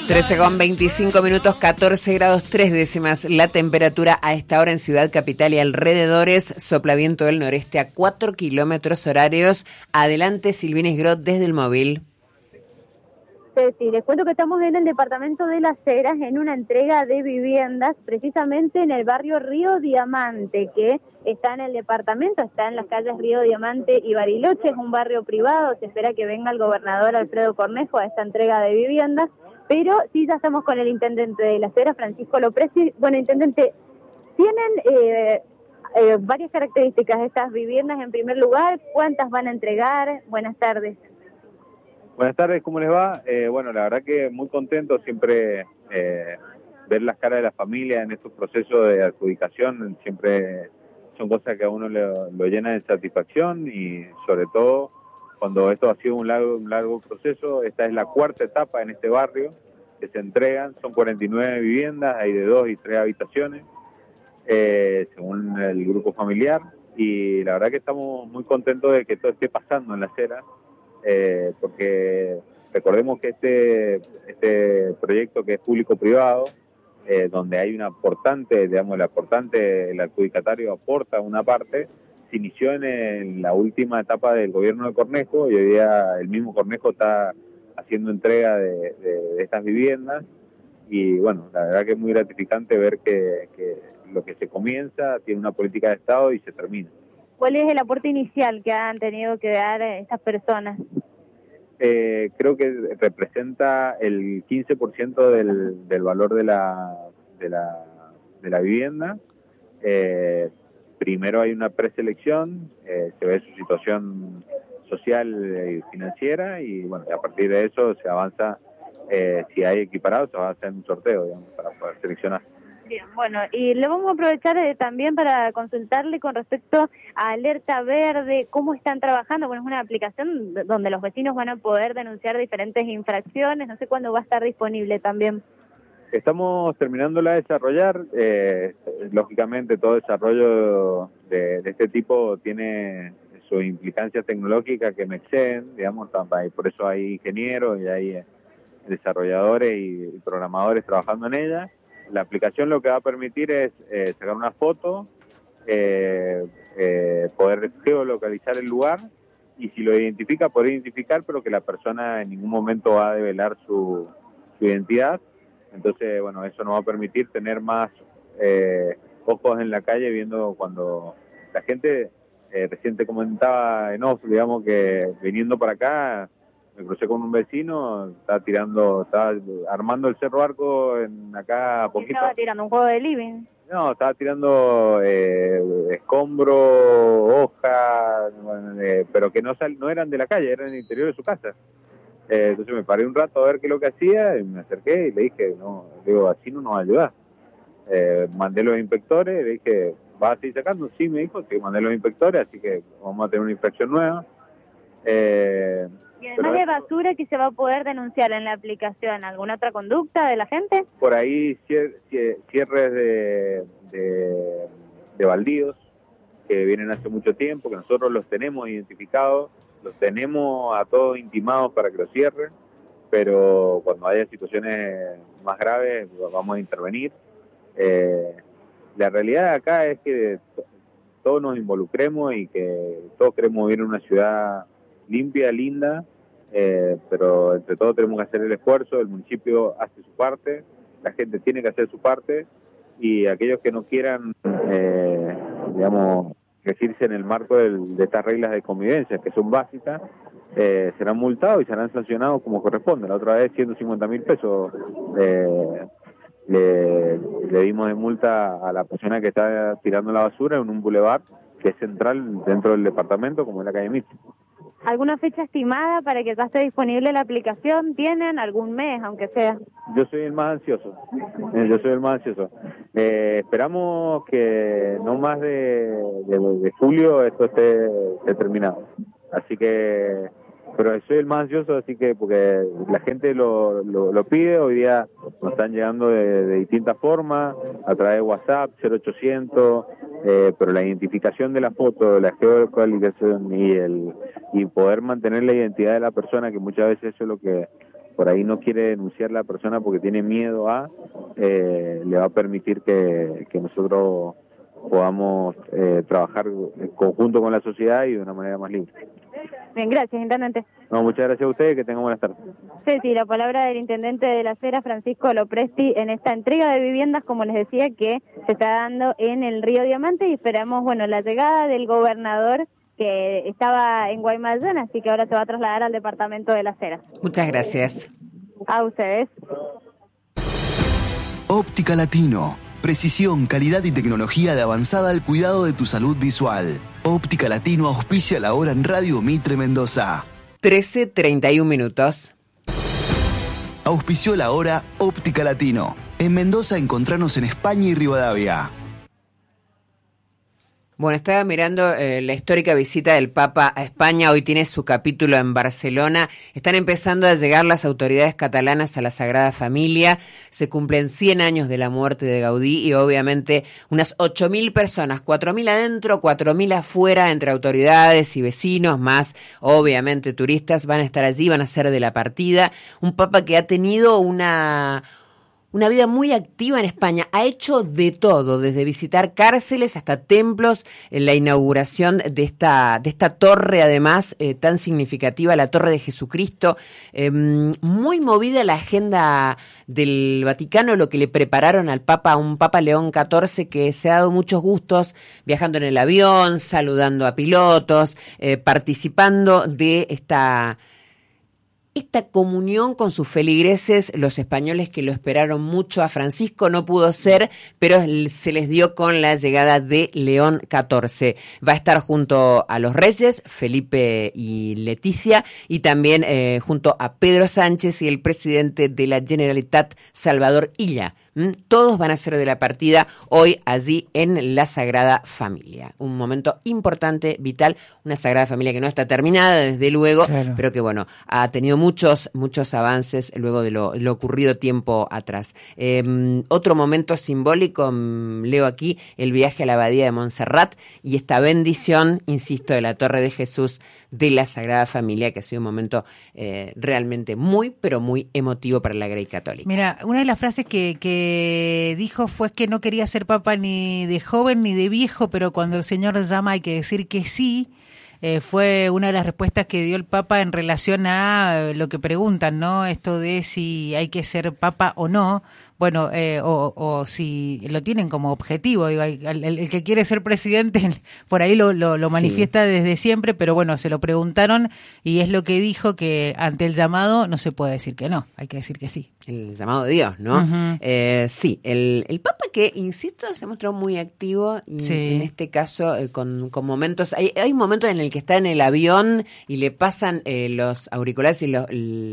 13:25, 14 grados 3 décimas la temperatura a esta hora en Ciudad Capital y alrededores. Sopla viento del noreste a 4 kilómetros horarios. Adelante, Silvina Isgrot, desde el móvil. Sí, les cuento que estamos en el departamento de Las Heras en una entrega de viviendas, precisamente en el barrio Río Diamante, que está en el departamento, está en las calles Río Diamante y Bariloche, es un barrio privado. Se espera que venga el gobernador Alfredo Cornejo a esta entrega de viviendas, pero sí ya estamos con el intendente de Las Heras, Francisco Lopresti. Bueno, intendente, tienen varias características estas viviendas. En primer lugar, ¿cuántas van a entregar? Buenas tardes. Buenas tardes, ¿cómo les va? Bueno, la verdad que muy contento siempre ver las caras de la familia en estos procesos de adjudicación. Siempre son cosas que a uno lo llena de satisfacción y sobre todo cuando esto ha sido un largo proceso. Esta es la cuarta etapa en este barrio que se entregan. Son 49 viviendas, hay de 2 y 3 habitaciones, según el grupo familiar. Y la verdad que estamos muy contentos de que todo esté pasando en Las Heras. Porque recordemos que este proyecto, que es público-privado, donde hay una aportante, digamos, el adjudicatario aporta una parte, se inició en la última etapa del gobierno de Cornejo y hoy día el mismo Cornejo está haciendo entrega de estas viviendas. Y bueno, la verdad que es muy gratificante ver que lo que se comienza tiene una política de Estado y se termina. ¿Cuál es el aporte inicial que han tenido que dar estas personas? Creo que representa el 15% del valor de la vivienda. Primero hay una preselección, se ve su situación social y financiera y bueno, a partir de eso se avanza, si hay equiparados, se avanza en un sorteo, digamos, para poder seleccionar. Bien, bueno, y le vamos a aprovechar también para consultarle con respecto a Alerta Verde, cómo están trabajando. Bueno, es una aplicación donde los vecinos van a poder denunciar diferentes infracciones, no sé cuándo va a estar disponible también. Estamos terminándola de desarrollar. Lógicamente todo desarrollo de este tipo tiene sus implicancias tecnológicas que me exceden, digamos, y por eso hay ingenieros y hay desarrolladores y programadores trabajando en ella. La aplicación lo que va a permitir es sacar una foto, poder geolocalizar el lugar y si lo identifica, poder identificar, pero que la persona en ningún momento va a develar su identidad. Entonces, bueno, eso nos va a permitir tener más ojos en la calle viendo cuando la gente, recién te comentaba en off, digamos que viniendo para acá, me crucé con un vecino, estaba armando el Cerro Arco acá a poquito. ¿Estaba tirando un juego de living? No, estaba tirando escombro, hojas, pero que no eran de la calle, eran del interior de su casa. Entonces me paré un rato a ver qué es lo que hacía y me acerqué y le dije, no, digo, así no nos va a ayudar. Mandé los inspectores, le dije, ¿vas a seguir sacando? Sí, me dijo, sí, mandé los inspectores, así que vamos a tener una inspección nueva. Y además de basura, ¿que se va a poder denunciar en la aplicación? ¿Alguna otra conducta de la gente? Por ahí cierres de baldíos que vienen hace mucho tiempo, que nosotros los tenemos identificados, los tenemos a todos intimados para que los cierren, pero cuando haya situaciones más graves vamos a intervenir. La realidad acá es que todos nos involucremos y que todos queremos vivir en una ciudad limpia, linda, pero entre todos tenemos que hacer el esfuerzo. El municipio hace su parte, la gente tiene que hacer su parte y aquellos que no quieran, digamos, regirse en el marco de estas reglas de convivencia que son básicas, serán multados y serán sancionados como corresponde. La otra vez 150.000 pesos le dimos de multa a la persona que está tirando la basura en un bulevar que es central dentro del departamento, como es la calle Mitre. ¿Alguna fecha estimada para que ya esté disponible la aplicación? ¿Tienen algún mes, aunque sea? Yo soy el más ansioso. Esperamos que no más de julio esto esté terminado. Así que, pero soy el más ansioso, así que porque la gente lo pide. Hoy día nos están llegando de distintas formas, a través de WhatsApp, 0800, pero la identificación de la foto, la geolocalización y poder mantener la identidad de la persona, que muchas veces eso es lo que por ahí no quiere denunciar la persona porque tiene miedo le va a permitir que nosotros podamos trabajar en conjunto con la sociedad y de una manera más libre. Bien, gracias, intendente. No, muchas gracias a ustedes, que tengan buenas tardes. Sí, la palabra del intendente de Las Heras, Francisco Lopresti, en esta entrega de viviendas, como les decía, que se está dando en el Río Diamante, y esperamos, la llegada del gobernador, que estaba en Guaymallén, así que ahora se va a trasladar al departamento de Las Heras. Muchas gracias. A ustedes. Óptica Latino. Precisión, calidad y tecnología de avanzada al cuidado de tu salud visual. Óptica Latino auspicia la hora en Radio Mitre Mendoza. 13:31 minutos. Auspició la hora Óptica Latino. En Mendoza encontranos en España y Rivadavia. Bueno, estaba mirando la histórica visita del Papa a España. Hoy tiene su capítulo en Barcelona. Están empezando a llegar las autoridades catalanas a la Sagrada Familia. Se cumplen 100 años de la muerte de Gaudí y obviamente unas 8.000 personas, 4.000 adentro, 4.000 afuera, entre autoridades y vecinos, más obviamente turistas, van a estar allí, van a ser de la partida. Un Papa que ha tenido una vida muy activa en España, ha hecho de todo, desde visitar cárceles hasta templos, en la inauguración de esta torre, además, tan significativa, la Torre de Jesucristo. Muy movida la agenda del Vaticano, lo que le prepararon al Papa, a un Papa León XIV que se ha dado muchos gustos, viajando en el avión, saludando a pilotos, participando de esta comunión con sus feligreses, los españoles que lo esperaron mucho. A Francisco no pudo ser, pero se les dio con la llegada de León XIV. Va a estar junto a los reyes, Felipe y Leticia, y también junto a Pedro Sánchez y el presidente de la Generalitat, Salvador Illa. Todos van a ser de la partida hoy allí en la Sagrada Familia. Un momento importante, vital, una Sagrada Familia que no está terminada, desde luego, claro, pero que ha tenido muchos avances luego de lo ocurrido tiempo atrás. Otro momento simbólico, leo aquí, el viaje a la Abadía de Montserrat y esta bendición, insisto, de la Torre de Jesús de la Sagrada Familia, que ha sido un momento realmente muy, pero muy emotivo para la Grey Católica. Mira, una de las frases que dijo fue que no quería ser papa ni de joven ni de viejo, pero cuando el Señor llama hay que decir que sí. Fue una de las respuestas que dio el Papa en relación a lo que preguntan, ¿no? Esto de si hay que ser Papa o no. Bueno, o si lo tienen como objetivo. Digo, el que quiere ser presidente por ahí lo manifiesta desde siempre, pero bueno, se lo preguntaron y es lo que dijo, que ante el llamado no se puede decir que no, hay que decir que sí. El llamado de Dios, ¿no? Uh-huh. Sí, el Papa que, insisto, se mostró muy activo y sí, en este caso con momentos, hay un momento en el que está en el avión y le pasan los auriculares y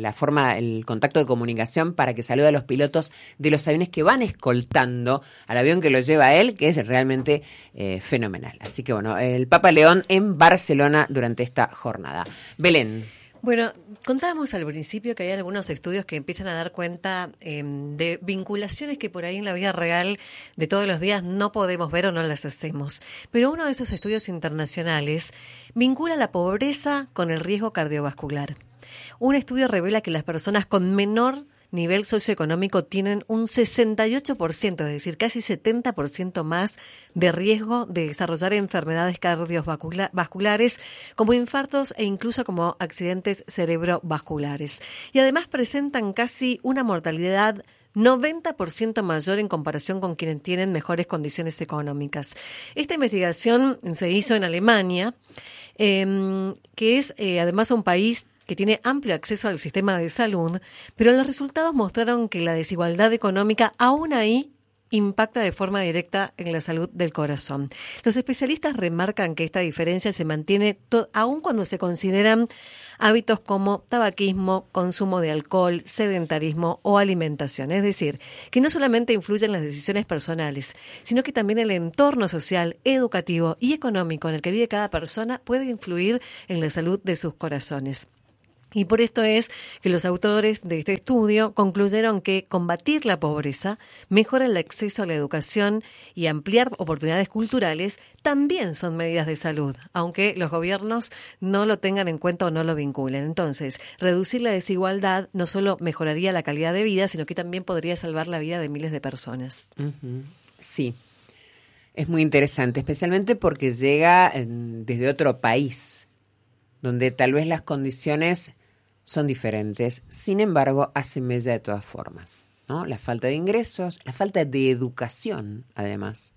el contacto de comunicación para que salude a los pilotos de los aviones que van escoltando al avión que lo lleva a él, que es realmente fenomenal. Así que el Papa León en Barcelona durante esta jornada. Belén. Bueno, contábamos al principio que hay algunos estudios que empiezan a dar cuenta de vinculaciones que por ahí en la vida real de todos los días no podemos ver o no las hacemos. Pero uno de esos estudios internacionales vincula la pobreza con el riesgo cardiovascular. Un estudio revela que las personas con menor nivel socioeconómico tienen un 68%, es decir, casi 70% más de riesgo de desarrollar enfermedades cardiovasculares como infartos e incluso como accidentes cerebrovasculares. Y además presentan casi una mortalidad 90% mayor en comparación con quienes tienen mejores condiciones económicas. Esta investigación se hizo en Alemania, que es además un país que tiene amplio acceso al sistema de salud, pero los resultados mostraron que la desigualdad económica aún ahí impacta de forma directa en la salud del corazón. Los especialistas remarcan que esta diferencia se mantiene aun cuando se consideran hábitos como tabaquismo, consumo de alcohol, sedentarismo o alimentación. Es decir, que no solamente influyen las decisiones personales, sino que también el entorno social, educativo y económico en el que vive cada persona puede influir en la salud de sus corazones. Y por esto es que los autores de este estudio concluyeron que combatir la pobreza, mejorar el acceso a la educación y ampliar oportunidades culturales también son medidas de salud, aunque los gobiernos no lo tengan en cuenta o no lo vinculen. Entonces, reducir la desigualdad no solo mejoraría la calidad de vida, sino que también podría salvar la vida de miles de personas. Uh-huh. Sí, es muy interesante, especialmente porque llega desde otro país, donde tal vez las condiciones son diferentes, sin embargo, hacen mella de todas formas, ¿no? La falta de ingresos, la falta de educación, además,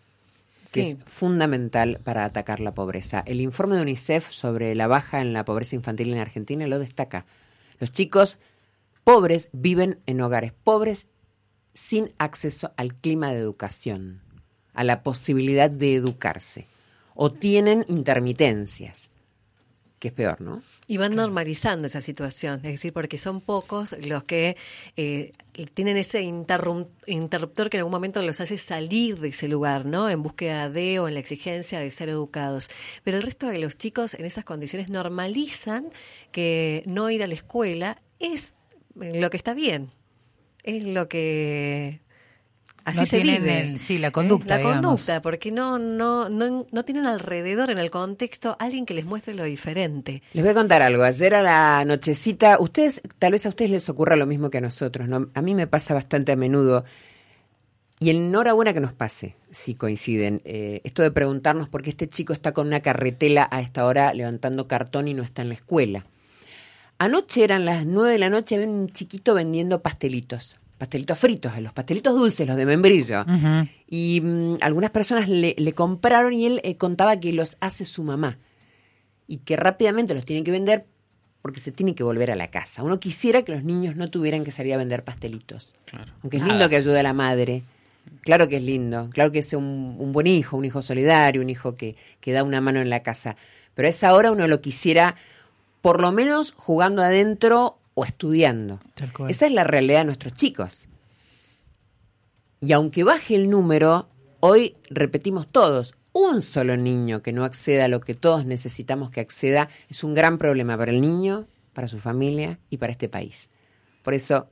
que Sí. es fundamental para atacar la pobreza. El informe de UNICEF sobre la baja en la pobreza infantil en Argentina lo destaca. Los chicos pobres viven en hogares pobres sin acceso al clima de educación, a la posibilidad de educarse, o tienen intermitencias, que es peor, ¿no? Y van normalizando esa situación, es decir, porque son pocos los que tienen ese interruptor que en algún momento los hace salir de ese lugar, ¿no? En búsqueda de o en la exigencia de ser educados. Pero el resto de los chicos en esas condiciones normalizan que no ir a la escuela es lo que está bien, es lo que... Así No se tienen vive. la conducta, La digamos. conducta, porque no tienen alrededor en el contexto alguien que les muestre lo diferente. Les voy a contar algo. Ayer a la nochecita, tal vez a ustedes les ocurra lo mismo que a nosotros, ¿no? A mí me pasa bastante a menudo. Y enhorabuena que nos pase, si coinciden. Esto de preguntarnos por qué este chico está con una carretela a esta hora levantando cartón y no está en la escuela. Anoche eran las 9 de la noche, había un chiquito vendiendo pastelitos fritos, los pastelitos dulces, los de membrillo. Ujú. Y algunas personas le compraron y él contaba que los hace su mamá y que rápidamente los tiene que vender porque se tiene que volver a la casa. Uno quisiera que los niños no tuvieran que salir a vender pastelitos. Claro. Aunque es lindo que ayude a la madre. Claro que es lindo. Claro que es un buen hijo, un hijo solidario, un hijo que da una mano en la casa. Pero a esa hora uno lo quisiera por lo menos jugando adentro o estudiando. Tal cual. Esa es la realidad de nuestros chicos. Y aunque baje el número, hoy repetimos todos, un solo niño que no acceda a lo que todos necesitamos que acceda es un gran problema para el niño, para su familia y para este país. Por eso,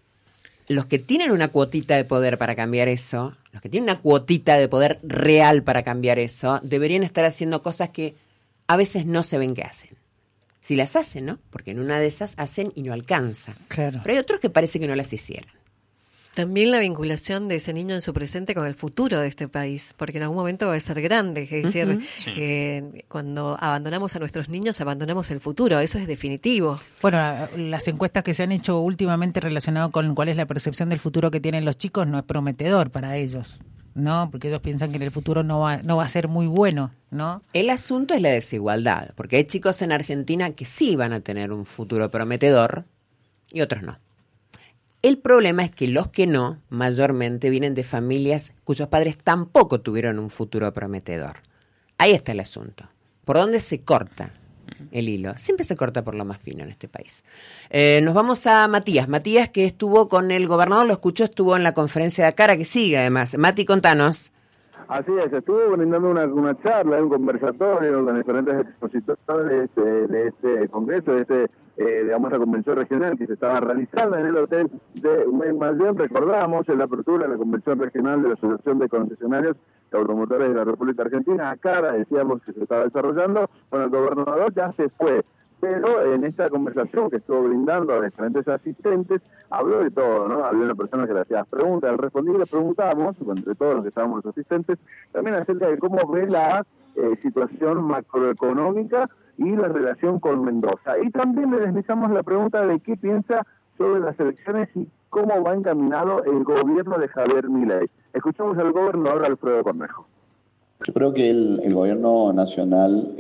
los que tienen una cuotita de poder para cambiar eso, los que tienen una cuotita de poder real para cambiar eso, deberían estar haciendo cosas que a veces no se ven que hacen. Si las hacen, ¿no? Porque en una de esas hacen y no alcanza. Claro. Pero hay otros que parece que no las hicieran. También la vinculación de ese niño en su presente con el futuro de este país, porque en algún momento va a ser grande. Es decir, Sí. cuando abandonamos a nuestros niños, abandonamos el futuro. Eso es definitivo. Bueno, las encuestas que se han hecho últimamente relacionadas con cuál es la percepción del futuro que tienen los chicos no es prometedor para ellos, ¿no? Porque ellos piensan que en el futuro no va a ser muy bueno, ¿no? El asunto es la desigualdad, porque hay chicos en Argentina que sí van a tener un futuro prometedor y otros no. El problema es que los que no, mayormente vienen de familias cuyos padres tampoco tuvieron un futuro prometedor. Ahí está el asunto. ¿Por dónde se corta el hilo? Siempre se corta por lo más fino en este país. Nos vamos a Matías. Matías, que estuvo con el gobernador, lo escuchó, estuvo en la conferencia de Acara, que sigue además. Mati, contanos. Así es, estuvo brindando una charla, un conversatorio con diferentes expositores de este congreso, digamos, la convención regional que se estaba realizando en el hotel de Humaymallén. Recordamos en la apertura de la convención regional de la Asociación de Concesionarios de Automotores de la República Argentina, Acara, decíamos que se estaba desarrollando. Bueno, el gobernador ya se fue, pero en esta conversación que estuvo brindando a diferentes asistentes, habló de todo, ¿no? Había una persona que le hacía preguntas, al responder le preguntábamos, entre todos los que estábamos los asistentes, también acerca de cómo ve la situación macroeconómica y la relación con Mendoza. Y también le deslizamos la pregunta de qué piensa sobre las elecciones y cómo va encaminado el gobierno de Javier Milei. Escuchamos al gobernador Alfredo Cornejo. Yo creo que el gobierno nacional,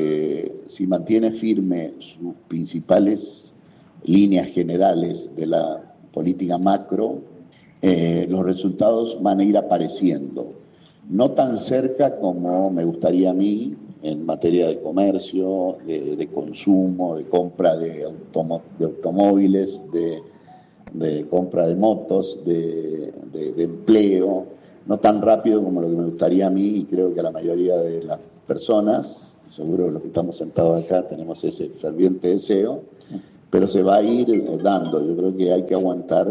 si mantiene firme sus principales líneas generales de la política macro, los resultados van a ir apareciendo. No tan cerca como me gustaría a mí, en materia de comercio, de consumo, de compra de automóviles, de compra de motos, de empleo, no tan rápido como lo que me gustaría a mí y creo que a la mayoría de las personas, seguro los que estamos sentados acá tenemos ese ferviente deseo, pero se va a ir dando. Yo creo que hay que aguantar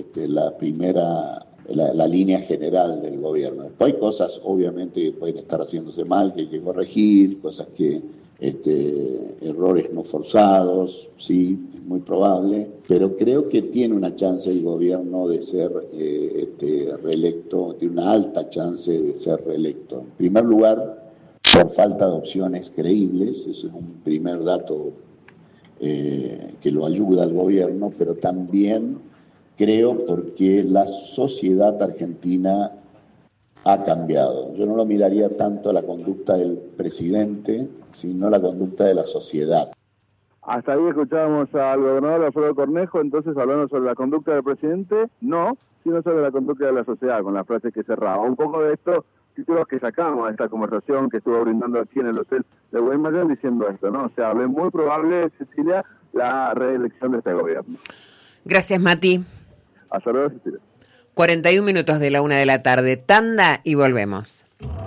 la línea general del gobierno. Después hay cosas, obviamente, que pueden estar haciéndose mal, que hay que corregir, cosas que, errores no forzados, sí, es muy probable, pero creo que tiene una chance el gobierno de ser reelecto, tiene una alta chance de ser reelecto. En primer lugar, por falta de opciones creíbles, eso es un primer dato que lo ayuda al gobierno, pero también creo porque la sociedad argentina ha cambiado. Yo no lo miraría tanto a la conducta del presidente, sino a la conducta de la sociedad. Hasta ahí escuchábamos al gobernador Alfredo Cornejo, entonces hablando sobre la conducta del presidente, no, sino sobre la conducta de la sociedad, con la frase que cerraba. Un poco de estos títulos que sacamos de esta conversación que estuvo brindando aquí en el hotel de Guaymallén diciendo esto, ¿no? O sea, es muy probable, Cecilia, la reelección de este gobierno. Gracias, Mati. Hasta luego, Cecilia. 41 minutos de la 1 de la tarde. Tanda y volvemos.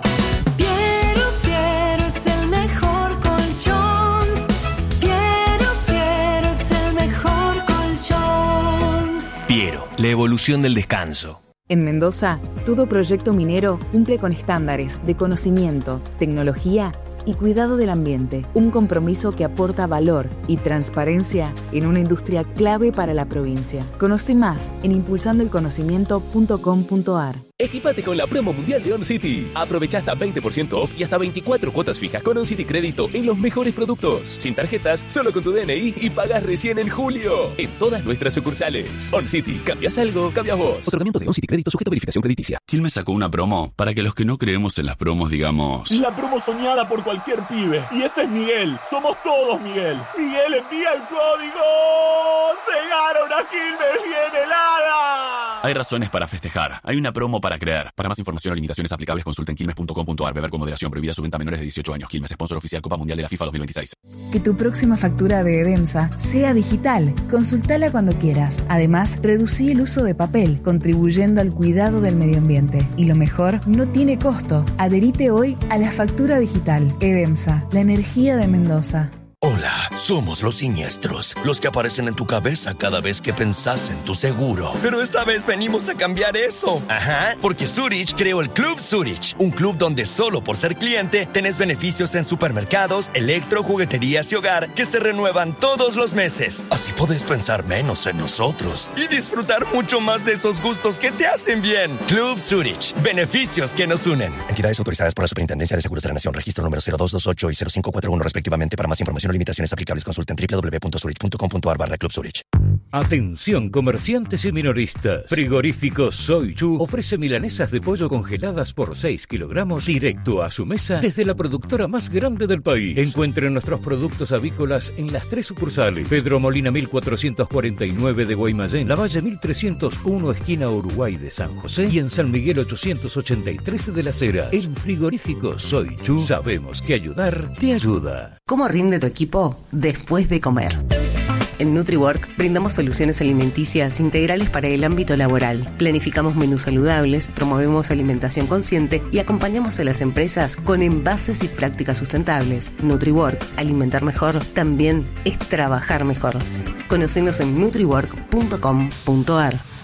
Piero es el mejor colchón. Piero es el mejor colchón. Piero, la evolución del descanso. En Mendoza, todo proyecto minero cumple con estándares de conocimiento, tecnología y cuidado del ambiente. Un compromiso que aporta valor y transparencia en una industria clave para la provincia. Conoce más en impulsandoelconocimiento.com.ar. Equipate con la promo mundial de OnCity. Aprovecha hasta 20% off y hasta 24 cuotas fijas con OnCity Crédito en los mejores productos. Sin tarjetas, solo con tu DNI y pagas recién en julio. En todas nuestras sucursales. OnCity. ¿Cambias algo? Cambias vos. Otorgamiento de OnCity Crédito sujeto a verificación crediticia. Quilmes sacó una promo para que los que no creemos en las promos digamos... La promo soñada por cualquier pibe. Y ese es Miguel. Somos todos Miguel. Miguel, envía el código. ¡Se gana una Quilmes bien helada! Hay razones para festejar. Hay una promo para creer. Para más información o limitaciones aplicables, consulta en quilmes.com.ar. Beber con moderación. Prohibida su venta a menores de 18 años. Quilmes, sponsor oficial Copa Mundial de la FIFA 2026. Que tu próxima factura de Edemsa sea digital. Consultala cuando quieras. Además, reducí el uso de papel, contribuyendo al cuidado del medio ambiente. Y lo mejor, no tiene costo. Adherite hoy a la factura digital. Edemsa, la energía de Mendoza. Hola, somos los siniestros, los que aparecen en tu cabeza cada vez que pensás en tu seguro. Pero esta vez venimos a cambiar eso. Ajá, porque Zurich creó el Club Zurich, un club donde solo por ser cliente tenés beneficios en supermercados, electro, jugueterías y hogar que se renuevan todos los meses. Así podés pensar menos en nosotros y disfrutar mucho más de esos gustos que te hacen bien. Club Zurich, beneficios que nos unen. Entidades autorizadas por la Superintendencia de Seguros de la Nación, registro número 0228 y 0541 respectivamente. Para más información o limitaciones aplicables, consulten www.zurich.com.ar/Club Zurich. Atención comerciantes y minoristas. Frigorífico Soichu ofrece milanesas de pollo congeladas por 6 kilogramos directo a su mesa desde la productora más grande del país. Encuentren nuestros productos avícolas en las 3 sucursales: Pedro Molina 1449 de Guaymallén, Lavalle 1301 esquina Uruguay de San José y en San Miguel 883 de Las Heras. En Frigorífico Soichu sabemos que ayudar te ayuda. ¿Cómo rinde tu equipo después de comer? En NutriWork brindamos soluciones alimenticias integrales para el ámbito laboral. Planificamos menús saludables, promovemos alimentación consciente y acompañamos a las empresas con envases y prácticas sustentables. NutriWork, alimentar mejor, también es trabajar mejor. Conocenos en nutriwork.com.ar.